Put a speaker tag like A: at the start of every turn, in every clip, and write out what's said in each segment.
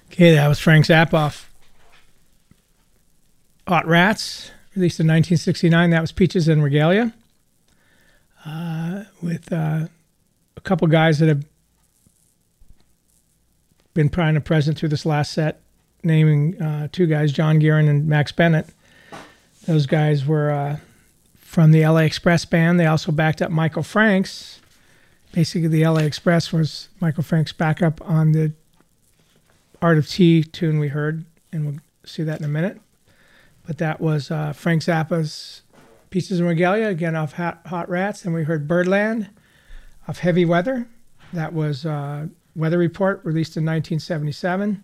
A: Okay, that was Frank Zappa. Hot Rats, released in 1969. That was Peaches and Regalia, with a couple guys that have been kind of present through this last set, naming two guys, John Guerin and Max Bennett. Those guys were from the LA Express band. They also backed up Michael Franks. Basically, the LA Express was Michael Franks' backup on the Art of Tea tune we heard, and we'll see that in a minute. But that was Frank Zappa's Peaches and Regalia, again off Hot Rats. And we heard Birdland off Heavy Weather. That was Weather Report, released in 1977.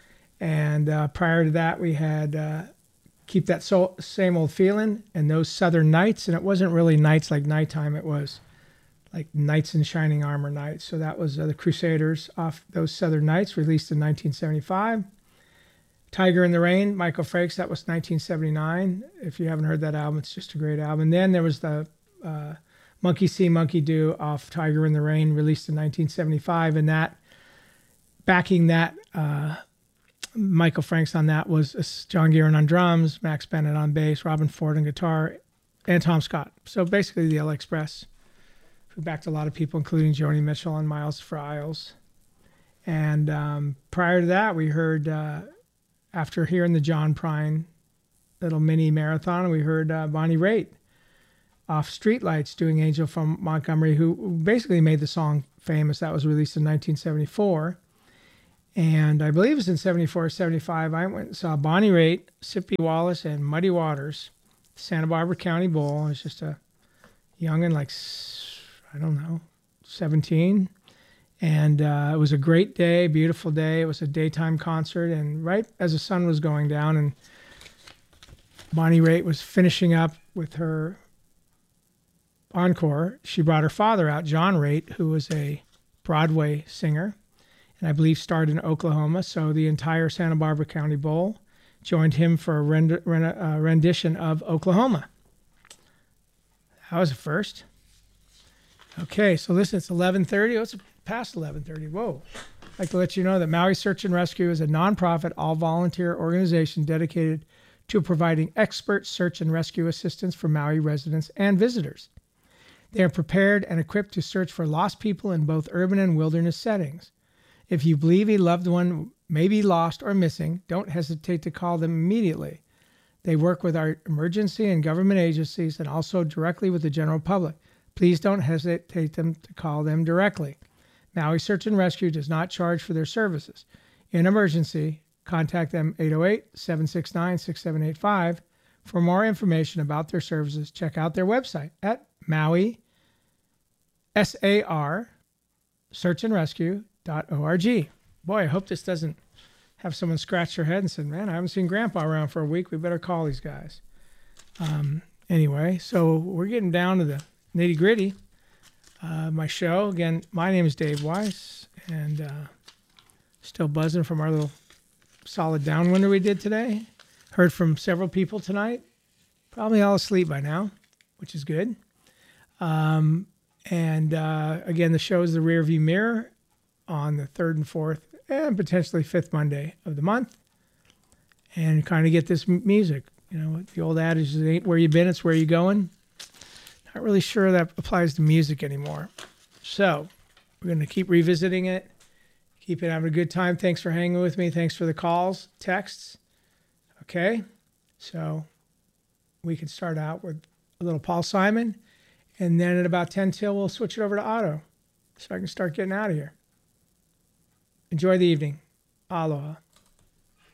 A: And prior to that, we had Keep That Same Old Feeling and Those Southern Nights. And it wasn't really nights like nighttime. It was like Knights in Shining Armor nights. So that was the Crusaders off Those Southern Nights, released in 1975. Tiger in the Rain, Michael Frakes, that was 1979. If you haven't heard that album, it's just a great album. And then there was the Monkey See, Monkey Do off Tiger in the Rain, released in 1975. And that, backing that, Michael Franks on that was John Guerin on drums, Max Bennett on bass, Robin Ford on guitar, and Tom Scott. So basically the LA Express, who backed a lot of people, including Joni Mitchell and Miles Fryles. And prior to that, we heard... after hearing the John Prine little mini marathon, we heard Bonnie Raitt off Streetlights doing Angel from Montgomery, who basically made the song famous. That was released in 1974. And I believe it was in 74 or 75. I went and saw Bonnie Raitt, Sippy Wallace, and Muddy Waters, Santa Barbara County Bowl. I was just a youngin', like, I don't know, 17. And it was a great day, beautiful day. It was a daytime concert. And right as the sun was going down and Bonnie Raitt was finishing up with her encore, she brought her father out, John Raitt, who was a Broadway singer and I believe starred in Oklahoma. So the entire Santa Barbara County Bowl joined him for a rendition of Oklahoma. That was a first. Okay, so listen, it's 11:30. Oh, it's past 11:30. Whoa. I'd like to let you know that Maui Search and Rescue is a nonprofit, all-volunteer organization dedicated to providing expert search and rescue assistance for Maui residents and visitors. They are prepared and equipped to search for lost people in both urban and wilderness settings. If you believe a loved one may be lost or missing, don't hesitate to call them immediately. They work with our emergency and government agencies and also directly with the general public. Please don't hesitate to call them directly. Maui Search and Rescue does not charge for their services. In emergency, contact them 808-769-6785. For more information about their services, check out their website at Maui SAR searchandrescue.org. Boy, I hope this doesn't have someone scratch their head and say, man, I haven't seen Grandpa around for a week. We better call these guys. Anyway, so we're getting down to the nitty gritty. My show. Again, my name is Dave Weiss, and still buzzing from our little solid downwinder we did today. Heard from several people tonight. Probably all asleep by now, which is good. Again, the show is the Rearview Mirror on the 3rd and 4th and potentially 5th Monday of the month. And kind of get this music. You know, the old adage is it ain't where you been, it's where you going. Not really sure that applies to music anymore. So we're going to keep revisiting it, keep it having a good time. Thanks for hanging with me. Thanks for the calls, texts. Okay, so we can start out with a little Paul Simon, and then at about 10 till, we'll switch it over to Otto so I can start getting out of here. Enjoy the evening. Aloha.